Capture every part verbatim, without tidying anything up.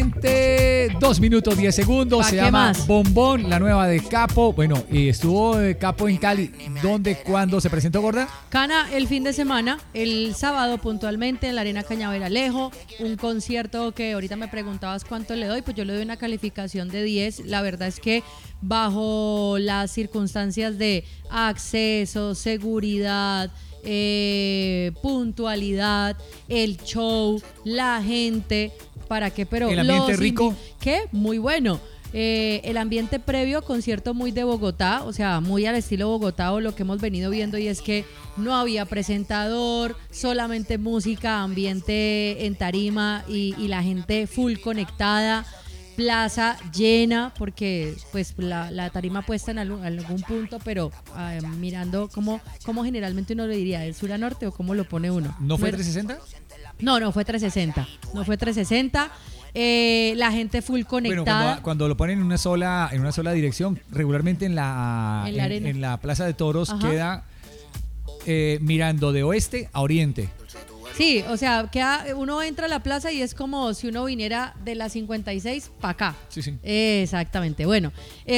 veinte, dos minutos, diez segundos. Se llama más? Bombón, la nueva de Capo. Bueno, y estuvo de Capo en Cali. ¿Dónde, cuándo se presentó, Gorda? Cana el fin de semana, el sábado puntualmente en la Arena Cañaveralejo, un concierto que ahorita me preguntabas cuánto le doy, pues yo le doy una calificación de diez. La verdad es que bajo las circunstancias de acceso, seguridad, eh, puntualidad, el show, la gente, ¿para qué? Pero el ambiente los rico. invi- ¿Qué? Muy bueno. Eh, el ambiente previo, concierto muy de Bogotá, o sea, muy al estilo Bogotá o lo que hemos venido viendo, y es que no había presentador, solamente música, ambiente en tarima y, y la gente full conectada, plaza llena, porque pues la, la tarima puesta en algún, algún punto, pero eh, mirando cómo, cómo generalmente uno le diría, ¿de sur a norte o cómo lo pone uno? ¿No fue era- trescientos sesenta? No, no fue trescientos sesenta, no fue trescientos sesenta. Eh, la gente full Bueno, conectada. cuando, cuando lo ponen en una sola en una sola dirección, regularmente en la En la arena. en la Plaza de Toros Ajá. queda eh, mirando de oeste a oriente. Sí, o sea, queda, uno entra a la plaza y es como si uno viniera de la cincuenta y seis para acá. Sí, sí. Exactamente. Bueno,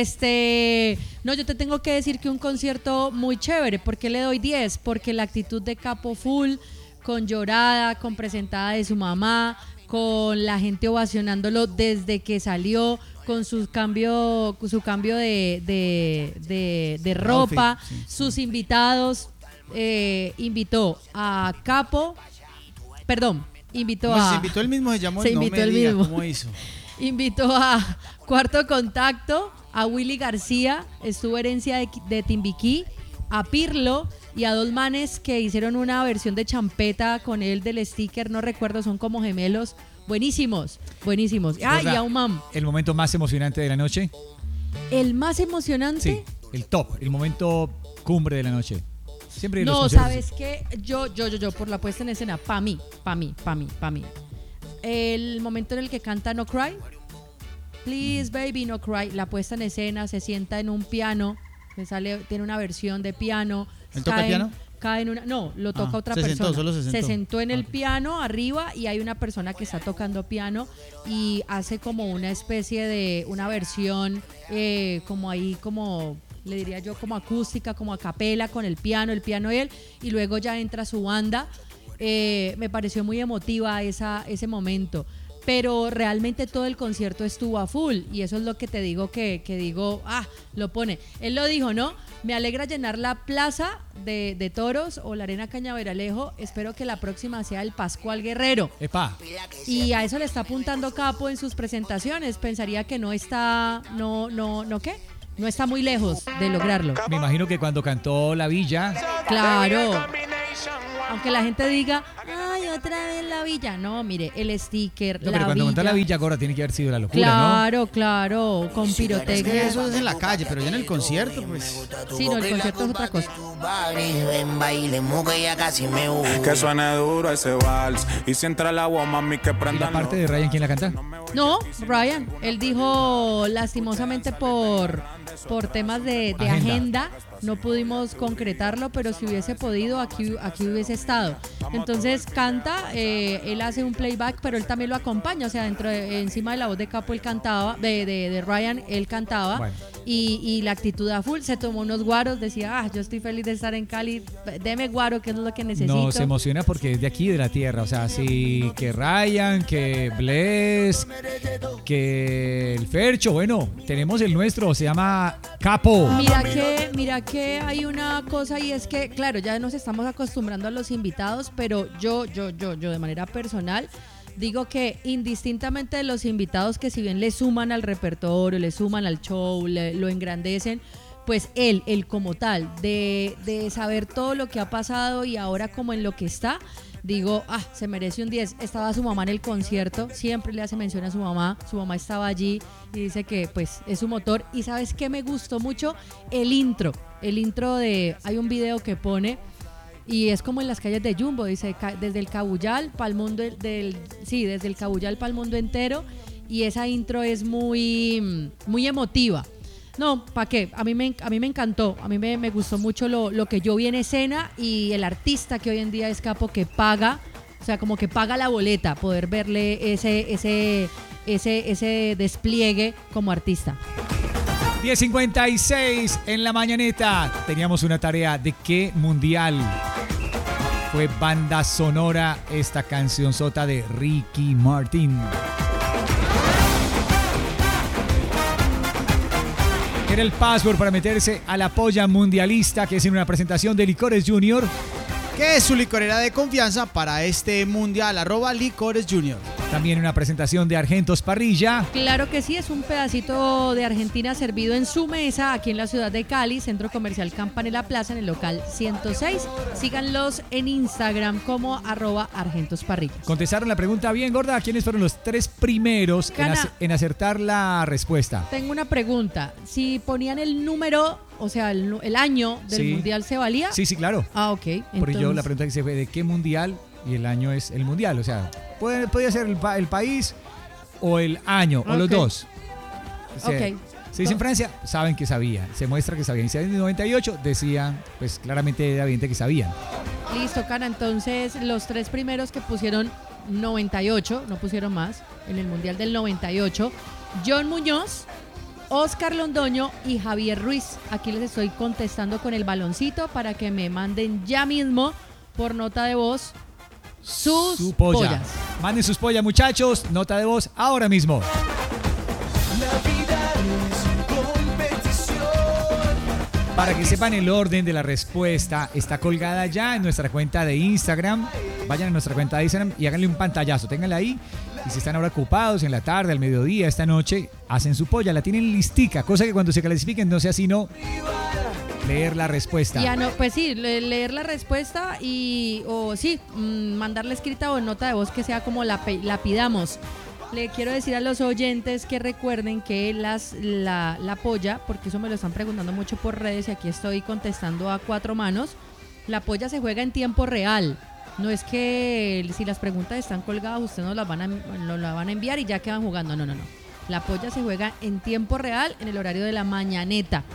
este, no, yo te tengo que decir que un concierto muy chévere. ¿Por qué le doy diez? Porque la actitud de Capo full, con llorada, con presentada de su mamá, con la gente ovacionándolo desde que salió, con su cambio, su cambio de, de, de, de ropa, Outfit, sí. sus invitados, eh, invitó a Capo, perdón, invitó No, a... se invitó él mismo, se llamó. Se no invitó me él diga mismo. ¿Cómo hizo? Invitó a Cuarto Contacto, a Willy García, estuvo Herencia de, de Timbiquí, a Pirlo y a dos manes que hicieron una versión de champeta con él del sticker, no recuerdo, son como gemelos. Buenísimos, buenísimos. Ah, y Gorda, a un mam. El momento más emocionante de la noche. El más emocionante. Sí, el top, el momento cumbre de la noche. Siempre los No, conciertos- ¿sabes qué? Yo, yo, yo, yo, por la puesta en escena, pa' mí, pa' mí, pa' mí, pa' mí. El momento en el que canta No Cry, Please Baby No Cry, la puesta en escena, se sienta en un piano, se sale, tiene una versión de piano. ¿Él toca cae- piano? Cae en una, no, lo toca Ah, otra se persona. sentó, solo se sentó. sentó en el Ok. piano arriba y hay una persona que está tocando piano y hace como una especie de, una versión eh, como ahí, como le diría yo, como acústica, como a capela con el piano, el piano y él, y luego ya entra su banda. Eh, me pareció muy emotiva esa, ese momento, pero realmente todo el concierto estuvo a full y eso es lo que te digo que, que digo, ah, lo pone. Él lo dijo, ¿no? Me alegra llenar la plaza de, de toros o la Arena Cañaveralejo, espero que la próxima sea el Pascual Guerrero. Epa, Y a eso le está apuntando Capo en sus presentaciones, pensaría que no está, no, no, ¿no qué? No está muy lejos de lograrlo. me imagino que cuando cantó La Villa, Claro. Aunque la gente diga, ay, otra vez la villa. No, mire, el sticker, no, la pero cuando villa. cantó La Villa, Gorda, tiene que haber sido la locura, Claro, claro, con Es que pirotecnia. eso es en la calle, pero ya en el concierto, pues. Sí, no, el concierto es otra cosa. Ven, bailemos que ya casi me voy. Que suene duro ese vals. Y si entra el agua, mami, que ¿no? ¿Y prenda la parte de Ryan quién la canta? No, Ryan, él dijo lastimosamente por, por temas de, de agenda. Agenda. no pudimos concretarlo, pero si hubiese podido, aquí, aquí hubiese estado. Entonces canta, eh, él hace un playback, pero él también lo acompaña, o sea, dentro de, encima de la voz de Capo él cantaba, de, de, de Ryan él cantaba, Bueno. y, y la actitud a full, se tomó unos guaros, decía, ah, yo estoy feliz de estar en Cali, deme guaro, que es lo que necesito. No, se emociona porque es de aquí, de la tierra. O sea, sí, que Ryan, que Bless, que el Fercho. Bueno, tenemos el nuestro, se llama Capo. Mira que, mira que hay una cosa y es que, claro, ya nos estamos acostumbrando a los invitados, pero yo, yo, yo, yo de manera personal digo que indistintamente de los invitados que si bien le suman al repertorio, le suman al show, le, lo engrandecen, pues él, él como tal, de, de saber todo lo que ha pasado y ahora como en lo que está, digo, ah, se merece un diez. Estaba su mamá en el concierto, siempre le hace mención a su mamá, su mamá estaba allí y dice que pues es su motor. Y ¿sabes qué me gustó mucho? El intro, el intro de, hay un video que pone y es como en las calles de Jumbo, dice, ca- desde el Cabullal para el mundo del, del- sí, desde el Cabullal para el mundo entero, y esa intro es muy, muy emotiva. No, ¿para qué? A mí me, a mí me encantó, a mí me, me gustó mucho lo, lo que yo vi en escena y el artista que hoy en día es Capo, que paga, o sea, como que paga la boleta, poder verle ese, ese, ese, ese despliegue como artista. diez cincuenta y seis en la mañaneta. Teníamos una tarea de qué mundial fue banda sonora esta canción sota de Ricky Martin. Era el password para meterse a la polla mundialista, que es en una presentación de Licores Junior. ¿Qué es su licorera de confianza para este mundial? Arroba Licores Junior. También una presentación de Argentos Parrilla. Claro que sí, es un pedacito de Argentina servido en su mesa aquí en la ciudad de Cali, Centro Comercial Campanella Plaza, en el local ciento seis. Síganlos en Instagram como arroba Argentos Parrilla. Contestaron la pregunta bien, gorda. ¿Quiénes fueron los tres primeros en, Cana, ac- en acertar la respuesta? Tengo una pregunta. Si ponían el número, o sea, el, nu- el año del Sí. mundial, ¿se valía? Sí, sí, claro. Ah, ok. Porque Entonces, yo la pregunta que se fue de qué mundial y el año es el mundial. O sea, puede, podía ser el, pa- el país o el año, o los Ok. dos. O sea, Ok. se dice en Francia, saben que sabían. Se muestra que sabían. Y si en el noventa y ocho decían, pues claramente era evidente que sabían. Listo, Cana. Entonces, los tres primeros que pusieron noventa y ocho, no pusieron más, en el mundial del noventa y ocho, John Muñoz, Oscar Londoño y Javier Ruiz. Aquí les estoy contestando con el baloncito para que me manden ya mismo por nota de voz sus Su polla. pollas. Manden sus pollas, muchachos. Nota de voz ahora mismo. Para que sepan el orden de la respuesta, está colgada ya en nuestra cuenta de Instagram. Vayan a nuestra cuenta de Instagram y háganle un pantallazo. Ténganla ahí. Y si están ahora ocupados en la tarde, al mediodía, esta noche, hacen su polla. La tienen listica. Cosa que cuando se clasifiquen no sea sino leer la respuesta. Ya no, pues sí, le- leer la respuesta y, o sí, mm, mandarla escrita o en nota de voz que sea como la, pe- la pidamos. Le quiero decir a los oyentes que recuerden que las, la, la polla, porque eso me lo están preguntando mucho por redes y aquí estoy contestando a cuatro manos, la polla se juega en tiempo real. No es que si las preguntas están colgadas ustedes nos las van a, nos las van a enviar y ya quedan jugando. No, no, no. La polla se juega en tiempo real en el horario de la mañaneta.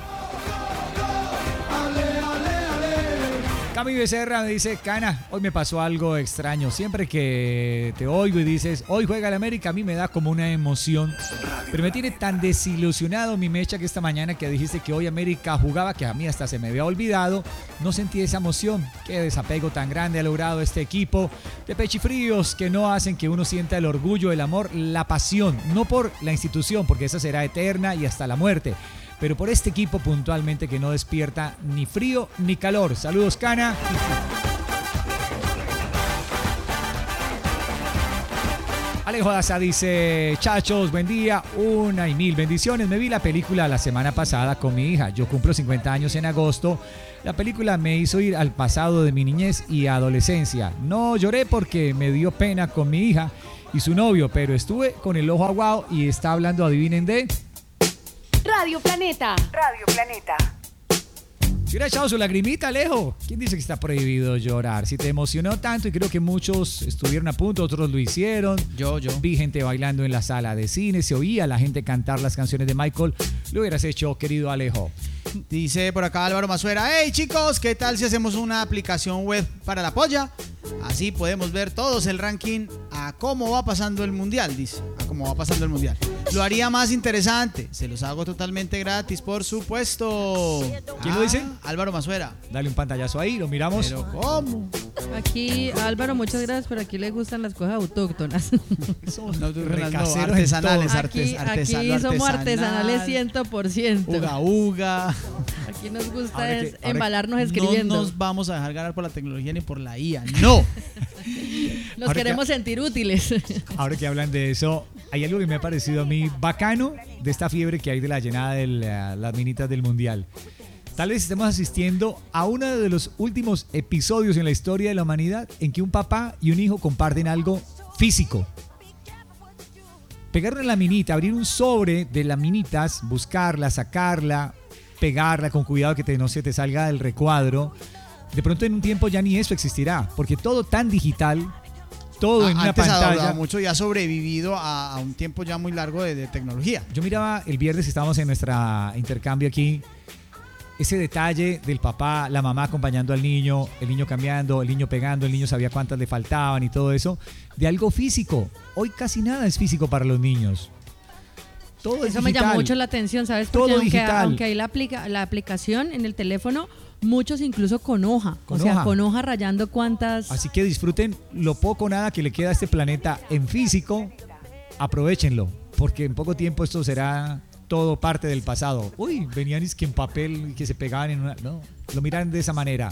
Cami Becerra me dice, Cana, hoy me pasó algo extraño. Siempre que te oigo y dices, hoy juega el América, a mí me da como una emoción. Pero me tiene tan desilusionado mi mecha que esta mañana que dijiste que hoy América jugaba, que a mí hasta se me había olvidado, no sentí esa emoción. Qué desapego tan grande ha logrado este equipo de pechifríos que no hacen que uno sienta el orgullo, el amor, la pasión. No por la institución, porque esa será eterna y hasta la muerte, pero por este equipo puntualmente que no despierta ni frío ni calor. Saludos, Cana. Alejo Daza dice, chachos, buen día, una y mil bendiciones. Me vi la película la semana pasada con mi hija. Yo cumplo cincuenta años en agosto. La película me hizo ir al pasado de mi niñez y adolescencia. No lloré porque me dio pena con mi hija y su novio, pero estuve con el ojo aguado y está hablando, adivinen de... Radio Planeta. Radio Planeta. Si hubiera echado su lagrimita, Alejo. ¿Quién dice que está prohibido llorar? Si te emocionó tanto, y creo que muchos estuvieron a punto, otros lo hicieron. Yo, yo. Vi gente bailando en la sala de cine, se oía a la gente cantar las canciones de Michael. Lo hubieras hecho, querido Alejo. Dice por acá Álvaro Mazuera, hey chicos, ¿qué tal si hacemos una aplicación web para la polla? Así podemos ver todos el ranking a cómo va pasando el mundial, dice, a cómo va pasando el mundial. Lo haría más interesante, se los hago totalmente gratis, por supuesto. ¿Quién lo dice? Álvaro Mazuera. Dale un pantallazo ahí, lo miramos. Pero ¿cómo? Aquí, Álvaro, muchas gracias, pero aquí le gustan las cosas autóctonas. No, no, Recaseros en artesanales, todo. Aquí, artes- aquí artesano, somos artesanal. artesanales cien por ciento. Uga, uga. Aquí nos gusta Ahora es que- ahora embalarnos No escribiendo. nos vamos a dejar ganar por la tecnología ni por la I A. No. Nos ahora queremos que- sentir útiles. Ahora que hablan de eso, hay algo que me ha parecido a mí bacano de esta fiebre que hay de la llenada de la- las minitas del Mundial. Tal vez estemos asistiendo a uno de los últimos episodios en la historia de la humanidad en que un papá y un hijo comparten algo físico. Pegarle la minita, abrir un sobre de las minitas, buscarla, sacarla, pegarla con cuidado que te, no se te salga del recuadro. De pronto en un tiempo ya ni eso existirá, porque todo tan digital, todo en A- una Antes ha pantalla. durado mucho y ha sobrevivido a, a un tiempo ya muy largo de, de tecnología. Yo miraba el viernes, estábamos en nuestra intercambio aquí, ese detalle del papá, la mamá acompañando al niño, el niño cambiando, el niño pegando, el niño sabía cuántas le faltaban y todo eso, de algo físico. Hoy casi nada es físico para los niños. Todo es Eso me digital. llamó mucho la atención, ¿sabes? Todo Porque aunque, digital. aunque hay la, aplica, la aplicación en el teléfono, muchos incluso con hoja. Con o sea, hoja. con hoja rayando cuántas... Así que disfruten lo poco o nada que le queda a este planeta en físico. Aprovechenlo, porque en poco tiempo esto será todo parte del pasado. Uy, venían es que en papel y que se pegaban en una... No, lo miran de esa manera.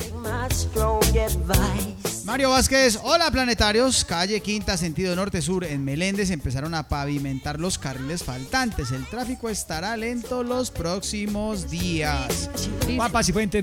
Mario Vázquez, hola planetarios, calle Quinta, sentido norte-sur, en Meléndez empezaron a pavimentar los carriles faltantes. El tráfico estará lento los próximos días. Papas y Fuentes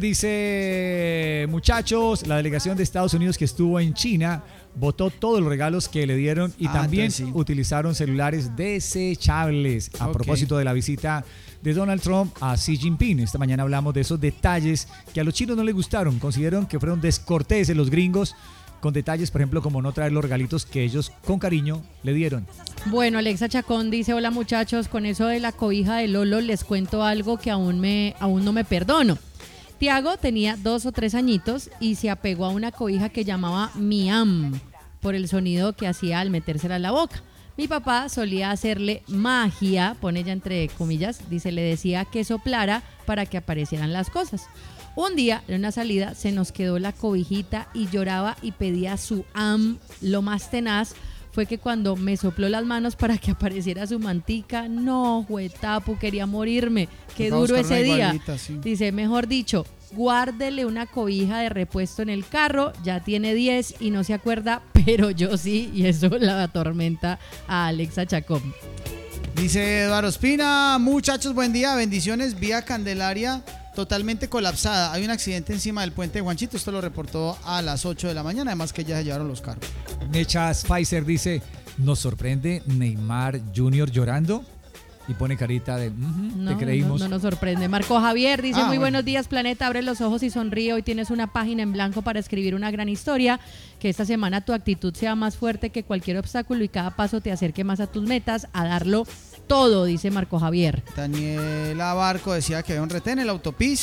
dice, muchachos, la delegación de Estados Unidos que estuvo en China botó todos los regalos que le dieron y Ah, también entonces sí. utilizaron celulares desechables a Ok. propósito de la visita de Donald Trump a Xi Jinping. Esta mañana hablamos de esos detalles que a los chinos no les gustaron, consideraron que fueron descorteses los gringos con detalles, por ejemplo, como no traer los regalitos que ellos con cariño le dieron. Bueno, Alexa Chacón dice, hola muchachos, con eso de la cobija de Lolo les cuento algo que aún, me, aún no me perdono. Tiago tenía dos o tres añitos y se apegó a una cobija que llamaba Miam por el sonido que hacía al metérsela a la boca. Mi papá solía hacerle magia, pone ella entre comillas, dice, le decía que soplara para que aparecieran las cosas. Un día, en una salida, se nos quedó la cobijita y lloraba y pedía su am. Lo más tenaz fue que cuando me sopló las manos para que apareciera su mantica, no, juetapu, quería morirme. Qué Toca duro buscar ese una día. igualita, sí. Dice, mejor dicho, guárdele una cobija de repuesto en el carro, ya tiene diez y no se acuerda, pero yo sí, y eso la atormenta a Alexa Chacón. Dice Eduardo Espina, muchachos, buen día, bendiciones, vía Candelaria totalmente colapsada. Hay un accidente encima del puente de Juanchito, esto lo reportó a las ocho de la mañana, además que ya se llevaron los carros. Mechas Pfizer dice, ¿nos sorprende Neymar junior llorando? Y pone carita de, "Ujú, No, te creímos". no, no nos sorprende. Marco Javier dice, Ah, muy bueno. buenos días planeta, abre los ojos y sonríe, hoy tienes una página en blanco para escribir una gran historia, que esta semana tu actitud sea más fuerte que cualquier obstáculo y cada paso te acerque más a tus metas, a darlo todo, dice Marco Javier. Daniela Barco decía que había un retén en la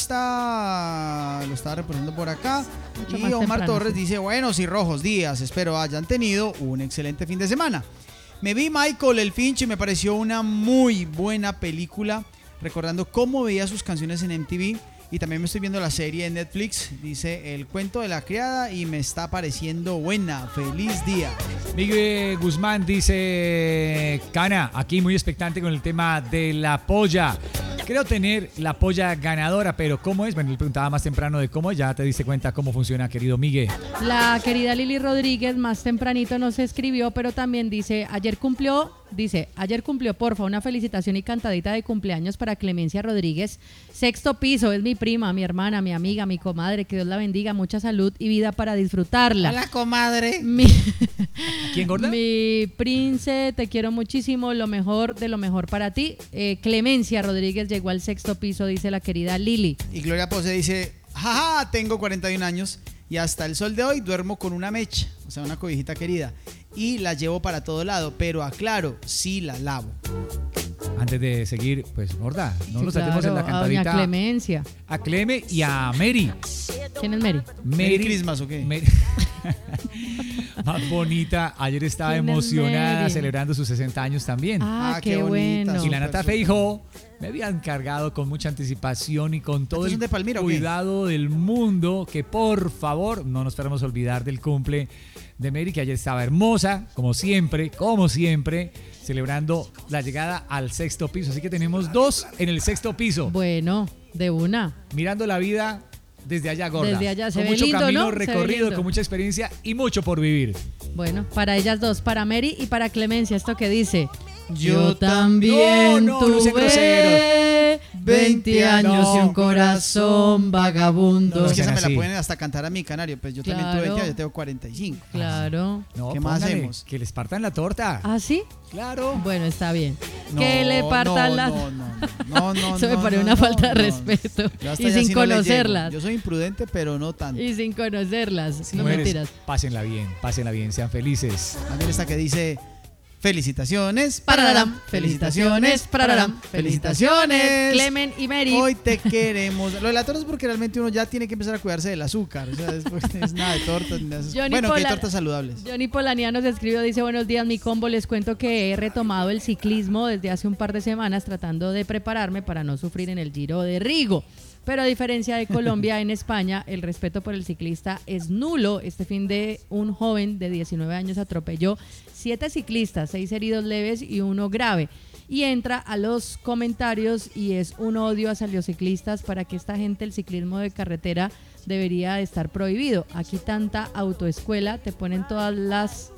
autopista, lo estaba reportando por acá. Mucho Y más Omar temprano, Torres sí. dice, buenos y rojos días, espero hayan tenido un excelente fin de semana. Me vi Michael el Finch y me pareció una muy buena película, recordando cómo veía sus canciones en M T V. Y también me estoy viendo la serie en Netflix, dice El cuento de la criada, y me está pareciendo buena. Feliz día. Miguel Guzmán dice, Cana, aquí muy expectante con el tema de la polla. Creo tener la polla ganadora, pero ¿cómo es? Bueno, le preguntaba más temprano de cómo, ya te diste cuenta cómo funciona, querido Miguel. La querida Lili Rodríguez más tempranito nos escribió, pero también dice, ayer cumplió, dice, ayer cumplió, porfa, una felicitación y cantadita de cumpleaños para Clemencia Rodríguez, sexto piso, es mi prima, mi hermana, mi amiga, mi comadre, que Dios la bendiga, mucha salud y vida para disfrutarla. Hola, comadre. Mi, ¿Quién, gorda? mi prince, te quiero muchísimo, lo mejor de lo mejor para ti. Eh, Clemencia Rodríguez llegó al sexto piso, dice la querida Lili. Y Gloria Pose dice, jaja, tengo cuarenta y un años y hasta el sol de hoy duermo con una mecha, o sea, una cobijita querida, y la llevo para todo lado, pero aclaro, sí la lavo. Antes de seguir, pues, gorda, no Sí, los saltemos en la claro, a doña cantadita. Clemencia. A Cleme y a Mary. ¿Quién es Mary? ¿Merry Christmas o qué? Mary- Más bonita. Ayer estaba ¿Quién es emocionada Mary? celebrando sus sesenta años también. Ah, Ah, qué, qué bonita, bueno. Y la súper, Nata súper. Feijóo me habían cargado con mucha anticipación y con todo ¿Estos el son de Palmira o qué? cuidado del mundo, que por favor no nos podemos olvidar del cumple de Mary, que ayer estaba hermosa, como siempre, como siempre, celebrando la llegada al sexto piso. Así que tenemos dos en el sexto piso, Bueno, de una. mirando la vida desde allá, gorda. Desde allá, se con ve mucho lindo, camino ¿no? Se ve recorrido, lindo. con mucha experiencia y mucho por vivir. Bueno, para ellas dos, para Mary y para Clemencia, esto que dice. Yo también No, no, no sean tuve veinte años y un No. corazón vagabundo. No, es que sean esa me la así. ponen hasta cantar a mi canario, pues yo también tuve Claro. veinte, yo tengo cuarenta y cinco. Claro. No, ¿Qué más póngale, hacemos? Que les partan la torta. ¿Ah, sí? Claro. Bueno, está bien. No, que le partan no, las... no, no, no, no, Eso me no, parece no, una no, falta de no. respeto. Yo hasta Y allá sin sí no le llego. conocerlas. Yo soy imprudente, pero no tanto. Y sin conocerlas. No Mujeres, mentiras. pásenla bien, pásenla bien, sean felices. También esta que dice, Felicitaciones. Pararam. Felicitaciones. Pararam. Felicitaciones. Clemen y Mary. Hoy te queremos. Lo de la torta es porque realmente uno ya tiene que empezar a cuidarse del azúcar. O sea, después es nada de tortas. Nada. Bueno, Pola- que hay tortas saludables. Johnny Polania nos escribió, dice: buenos días, mi combo. Les cuento que he retomado el ciclismo desde hace un par de semanas tratando de prepararme para no sufrir en el Giro de Rigo. Pero a diferencia de Colombia, en España el respeto por el ciclista es nulo. Este fin de un joven de diecinueve años atropelló siete ciclistas, seis heridos leves y uno grave. Y entra a los comentarios y es un odio hacia los ciclistas. Para que esta gente el ciclismo de carretera debería de estar prohibido. Aquí tanta autoescuela, te ponen todas las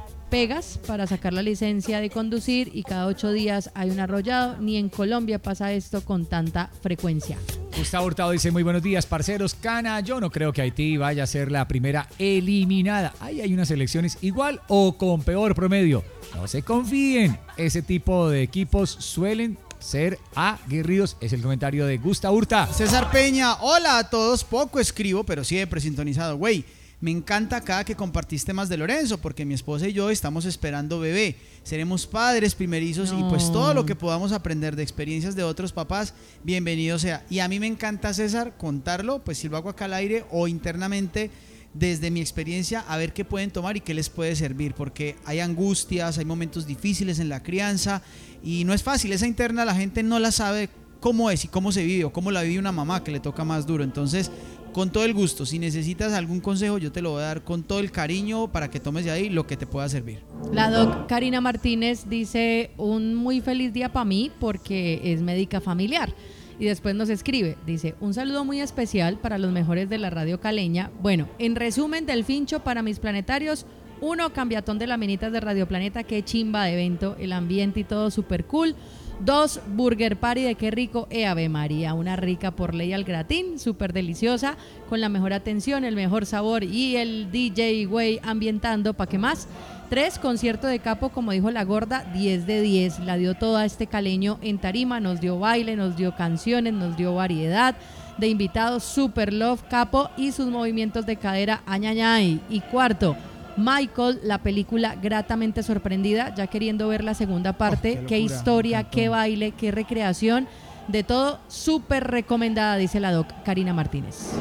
pegas para sacar la licencia de conducir y cada ocho días hay un arrollado. Ni en Colombia pasa esto con tanta frecuencia. Gustavo Hurtado dice: muy buenos días, parceros. Cana, yo no creo que Haití vaya a ser la primera eliminada. Ahí hay unas elecciones igual o con peor promedio. No se confíen. Ese tipo de equipos suelen ser aguerridos. Es el comentario de Gustavo Hurtado. César Peña, hola a todos. Poco escribo, pero siempre sintonizado. Güey, me encanta cada que compartiste más de Lorenzo, porque mi esposa y yo estamos esperando bebé. Seremos padres primerizos no. y pues todo lo que podamos aprender de experiencias de otros papás, bienvenido sea. Y a mí me encanta, César, contarlo, pues si lo hago acá al aire o internamente, desde mi experiencia, a ver qué pueden tomar y qué les puede servir, porque hay angustias, hay momentos difíciles en la crianza y no es fácil. Esa interna la gente no la sabe cómo es y cómo se vive o cómo la vive una mamá que le toca más duro. Entonces, con todo el gusto, si necesitas algún consejo, yo te lo voy a dar con todo el cariño para que tomes de ahí lo que te pueda servir. La doc Karina Martínez dice: un muy feliz día para mí porque es médica familiar. Y después nos escribe, dice: un saludo muy especial para los mejores de la radio caleña. Bueno, en resumen del fincho para mis planetarios: uno, cambiatón de laminitas de Radio Planeta, qué chimba de evento, el ambiente y todo súper cool. Dos, Burger Party de Qué Rico, e Ave María, una rica por ley al gratín, súper deliciosa, con la mejor atención, el mejor sabor y el D J güey ambientando, ¿pa' qué más? Tres, concierto de Capo, como dijo la gorda, diez de diez, la dio toda este caleño en tarima, nos dio baile, nos dio canciones, nos dio variedad de invitados, super love Capo y sus movimientos de cadera, añañay. Y cuarto, Michael, la película gratamente sorprendida, ya queriendo ver la segunda parte. Oh, qué, qué historia, qué baile, qué recreación, de todo, súper recomendada, dice la doc Karina Martínez.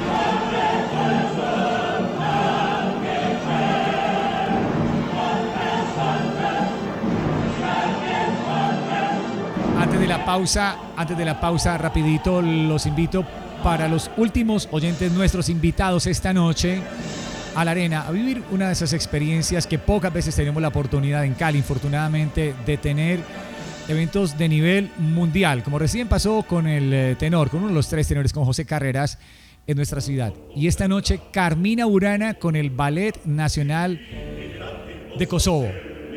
Antes de la pausa, antes de la pausa, rapidito, los invito para los últimos oyentes nuestros invitados esta noche a la arena, a vivir una de esas experiencias que pocas veces tenemos la oportunidad en Cali, infortunadamente, de tener eventos de nivel mundial, como recién pasó con el tenor, con uno de los tres tenores, con José Carreras, en nuestra ciudad. Y esta noche, Carmina Burana con el Ballet Nacional de Kosovo.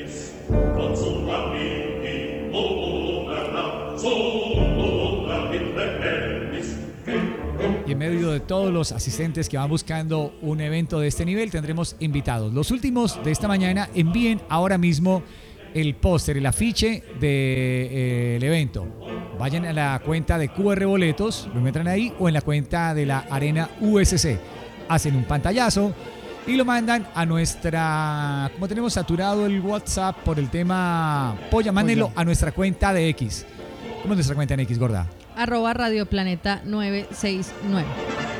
Y en medio de todos los asistentes que van buscando un evento de este nivel, tendremos invitados. Los últimos de esta mañana, envíen ahora mismo el póster, el afiche del de, eh, evento. Vayan a la cuenta de Q R Boletos, lo encuentran ahí, o en la cuenta de la Arena U S C. Hacen un pantallazo y lo mandan a nuestra... Como tenemos saturado el WhatsApp por el tema Polla, mándenlo a nuestra cuenta de X. ¿Cómo es nuestra cuenta en X, gorda? Arroba Radio Planeta nueve seis nueve.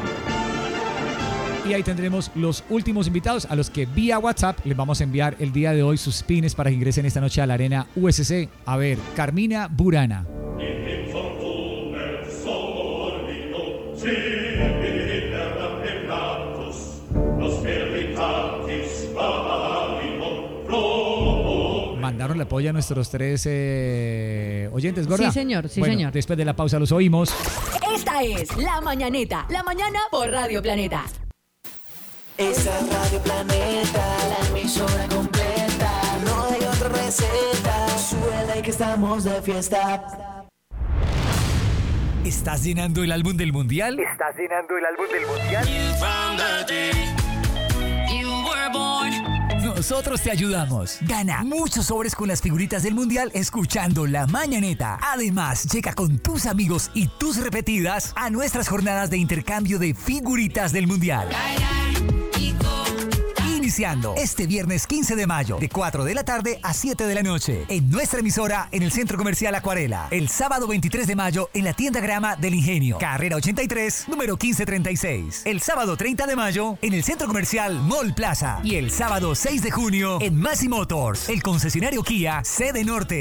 Y ahí tendremos los últimos invitados a los que vía WhatsApp les vamos a enviar el día de hoy sus pines para que ingresen esta noche a la Arena U S C. A ver, Carmina Burana. Mandaron la polla a nuestros tres eh, oyentes, ¿gorda? Sí, señor, sí, bueno, señor. Después de la pausa los oímos. Esta es La Mañaneta, la mañana por Radio Planeta. Esa es Radio Planeta, la emisora completa. No hay otra receta, suele que estamos de fiesta. ¿Estás llenando el álbum del mundial? ¿Estás llenando el álbum del mundial? Nosotros te ayudamos. Gana muchos sobres con las figuritas del mundial escuchando La Mañaneta. Además, llega con tus amigos y tus repetidas a nuestras jornadas de intercambio de figuritas del mundial. iniciando este viernes quince de mayo, de cuatro de la tarde a siete de la noche, en nuestra emisora en el Centro Comercial Acuarela. El sábado veintitrés de mayo en la tienda Grama del Ingenio, carrera ochenta y tres, número quince treinta y seis. El sábado treinta de mayo en el Centro Comercial Mall Plaza. Y el sábado seis de junio en Massey Motors, el concesionario Kia, sede norte.